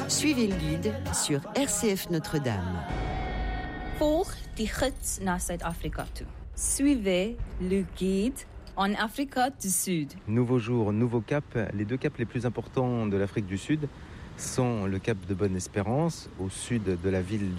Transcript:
Suivez le guide sur RCF Notre-Dame. Volg die gids naar Zuid-Afrika toe. Suivez le guide en Afrique du Sud. Nouveau jour, nouveau cap. Les deux caps les plus importants de l'Afrique du Sud sont le cap de Bonne-Espérance, au sud de la ville